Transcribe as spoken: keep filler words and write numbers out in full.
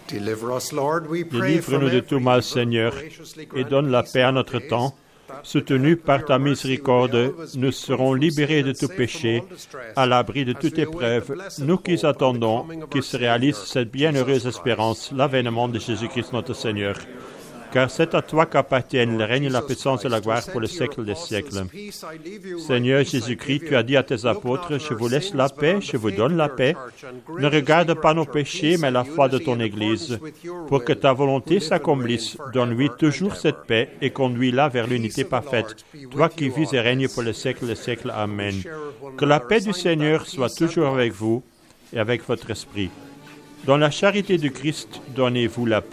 Délivre-nous de tout mal, Seigneur, et donne la paix à notre temps. Soutenus par ta miséricorde, nous serons libérés de tout péché, à l'abri de toute épreuve, nous qui attendons qu'il se réalise cette bienheureuse espérance, l'avènement de Jésus-Christ notre Seigneur. Car c'est à toi qu'appartiennent le règne, la puissance et la gloire pour le siècle des siècles. Seigneur Jésus-Christ, tu as dit à tes apôtres, « Je vous laisse la paix, je vous donne la paix. Ne regarde pas nos péchés, mais la foi de ton Église. Pour que ta volonté s'accomplisse, donne-lui toujours cette paix et conduis-la vers l'unité parfaite, toi qui vis et règnes pour le siècle des siècles. Amen. Que la paix du Seigneur soit toujours avec vous et avec votre esprit. Dans la charité du Christ, donnez-vous la paix. »